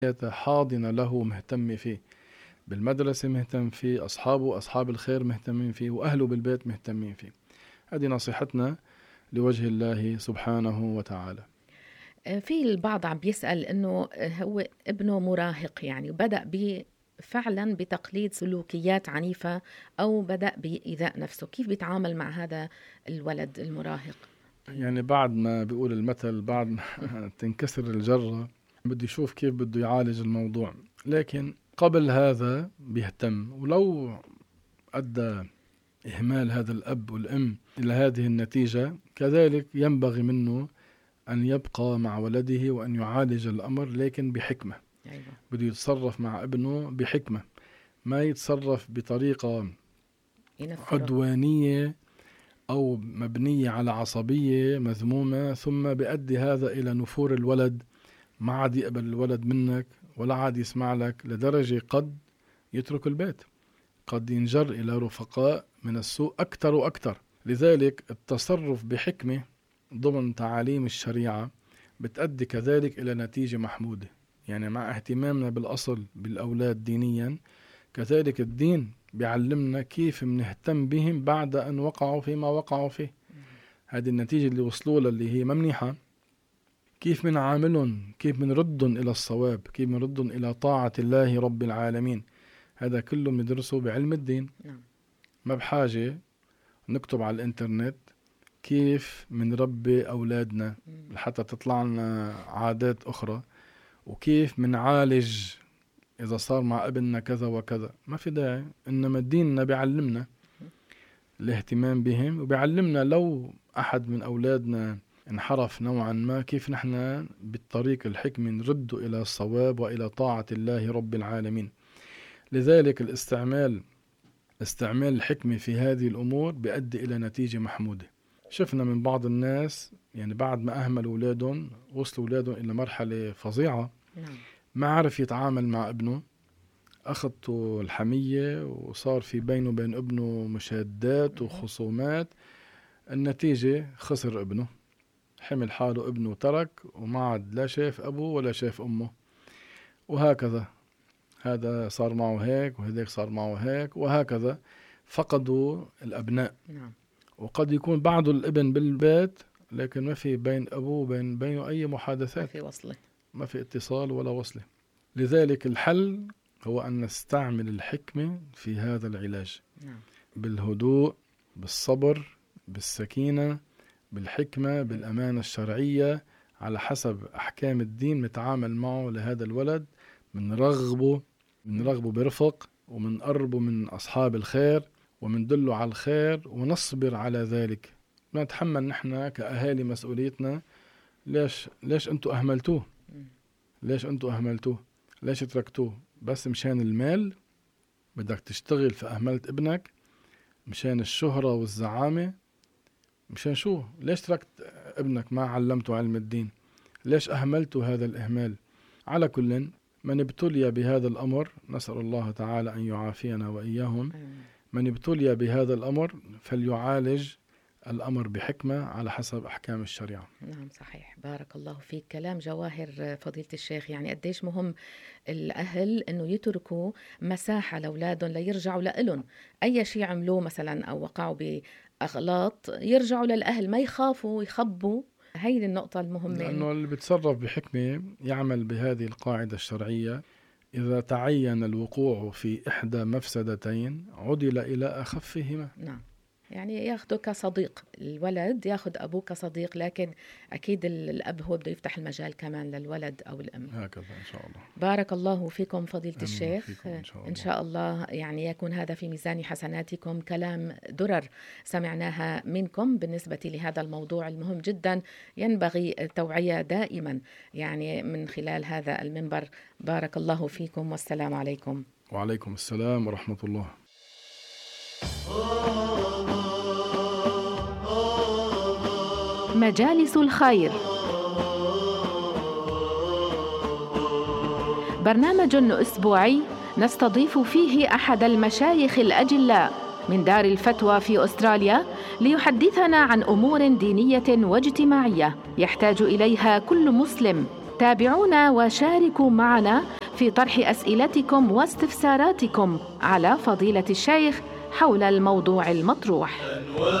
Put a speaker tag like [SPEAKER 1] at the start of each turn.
[SPEAKER 1] حاضنة له مهتم فيه، بالمدرسة مهتم فيه، أصحابه أصحاب الخير مهتمين فيه، وأهله بالبيت مهتمين فيه. هذه نصيحتنا لوجه الله سبحانه وتعالى.
[SPEAKER 2] في البعض عم بيسأل إنه هو ابنه مراهق، يعني بدأ فعلا بتقليد سلوكيات عنيفة أو بدأ بإيذاء نفسه، كيف بيتعامل مع هذا الولد المراهق؟
[SPEAKER 1] يعني بعد ما بيقول المثل، بعد ما تنكسر الجرة بده يشوف كيف بده يعالج الموضوع. لكن قبل هذا بيهتم، ولو أدى إهمال هذا الأب والأم إلى هذه النتيجة، كذلك ينبغي منه أن يبقى مع ولده وأن يعالج الأمر، لكن بحكمة.
[SPEAKER 2] أيوة.
[SPEAKER 1] بده يتصرف مع ابنه بحكمة، ما يتصرف بطريقة عدوانية أو مبنية على عصبية مذمومة، ثم بيؤدي هذا إلى نفور الولد، ما عاد يقبل الولد منك ولا عاد يسمع لك، لدرجة قد يترك البيت، قد ينجر إلى رفقاء من السوء أكثر وأكثر. لذلك التصرف بحكمة ضمن تعاليم الشريعة بتؤدي كذلك إلى نتيجة محمودة. يعني مع اهتمامنا بالأصل بالأولاد دينيا، كذلك الدين بيعلمنا كيف منهتم بهم بعد أن وقعوا فيما وقعوا فيه. هذه النتيجة اللي وصلوا لها اللي هي ممنحة، كيف منعاملهم، كيف منردهم إلى الصواب، كيف منردهم إلى طاعة الله رب العالمين. هذا كله بندرسه بعلم الدين. ما بحاجة نكتب على الإنترنت كيف منربي أولادنا لحتى تطلع لنا عادات أخرى، وكيف منعالج إذا صار مع ابننا كذا وكذا. ما في داعي. إنما ديننا بيعلمنا الاهتمام بهم، وبيعلمنا لو أحد من أولادنا انحرف نوعا ما، كيف نحن بالطريق الحكمة نرده إلى الصواب وإلى طاعة الله رب العالمين. لذلك استعمال الحكمة في هذه الأمور بيؤدي إلى نتيجة محمودة. شفنا من بعض الناس يعني بعد ما أهملوا أولادهم، وصلوا أولادهم إلى مرحلة فظيعة، ما عرف يتعامل مع ابنه، أخذته الحمية وصار في بينه وبين ابنه مشادات وخصومات. النتيجة خسر ابنه، حمل حاله ابنه وترك، وما عاد لا شاف أبوه ولا شاف أمه، وهكذا. هذا صار معه هيك وهذاك صار معه هيك، وهكذا فقدوا الأبناء. وقد يكون بعده الابن بالبيت، لكن ما في بين أبوه بينه أي محادثات،
[SPEAKER 2] ما في وصلة،
[SPEAKER 1] ما في اتصال ولا وصلة. لذلك الحل هو أن نستعمل الحكمة في هذا العلاج. بالهدوء، بالصبر، بالسكينة، بالحكمة، بالأمانة الشرعية، على حسب أحكام الدين نتعامل معه لهذا الولد. منرغبه برفق، ومنقربه من أصحاب الخير، ومندله على الخير، ونصبر على ذلك. نتحمل نحن كأهالي مسؤوليتنا. ليش أنتوا أهملتوه؟ ليش تركتوه؟ بس مشان المال بدك تشتغل فأهملت ابنك؟ مشان الشهرة والزعامة؟ مشان شو؟ ليش تركت ابنك ما علمته علم الدين؟ ليش أهملتوا هذا الإهمال؟ على كل من ابتلي بهذا الأمر، نسأل الله تعالى أن يعافينا وإياهم، من ابتلي بهذا الأمر فليعالج الأمر بحكمة على حسب أحكام الشريعة.
[SPEAKER 2] نعم صحيح، بارك الله فيك. كلام جواهر فضيلة الشيخ. يعني قديش مهم الأهل أنه يتركوا مساحة لأولادهم ليرجعوا لإلهم. أي شيء عملوه مثلا أو وقعوا بأغلاط يرجعوا للأهل، ما يخافوا يخبوا. هاي النقطة المهمة،
[SPEAKER 1] لأنه اللي بيتصرف بحكمة يعمل بهذه القاعدة الشرعية: إذا تعين الوقوع في إحدى مفسدتين عدل إلى أخفهما.
[SPEAKER 2] نعم، يعني ياخده كصديق، الولد ياخد أبوه كصديق، لكن أكيد الأب هو بده يفتح المجال كمان للولد أو الأم.
[SPEAKER 1] هكذا إن شاء الله.
[SPEAKER 2] بارك الله فيكم فضيلة الشيخ.
[SPEAKER 1] إن
[SPEAKER 2] شاء الله يعني يكون هذا في ميزان حسناتكم. كلام درر سمعناها منكم بالنسبة لهذا الموضوع المهم جدا، ينبغي التوعية دائما يعني من خلال هذا المنبر. بارك الله فيكم، والسلام عليكم.
[SPEAKER 1] وعليكم السلام ورحمة الله.
[SPEAKER 3] مجالس الخير، برنامج أسبوعي نستضيف فيه أحد المشايخ الأجلاء من دار الفتوى في أستراليا ليحدثنا عن أمور دينية واجتماعية يحتاج إليها كل مسلم تابعونا وشاركوا معنا في طرح أسئلتكم واستفساراتكم على فضيلة الشيخ حول الموضوع المطروح.